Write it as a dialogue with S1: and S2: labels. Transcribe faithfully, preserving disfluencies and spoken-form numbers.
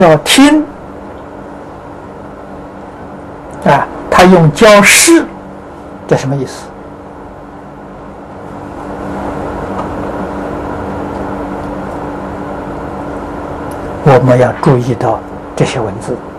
S1: 要听啊，他用教示，这什么意思？我们要注意到这些文字。